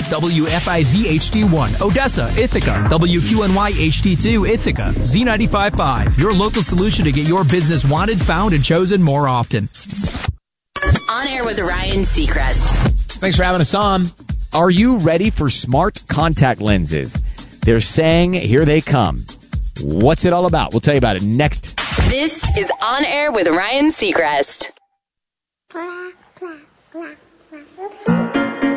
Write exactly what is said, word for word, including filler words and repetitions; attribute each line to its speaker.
Speaker 1: W F I Z H D one, Odessa, Ithaca, W Q N Y H D two, Ithaca, Z ninety-five point five, your local solution to get your business wanted, found, and chosen more often.
Speaker 2: On Air with Ryan Seacrest.
Speaker 3: Thanks for having us on. Are you ready for smart contact lenses? They're saying, here they come. What's it all about? We'll tell you about it next.
Speaker 2: This is On Air with Ryan Seacrest.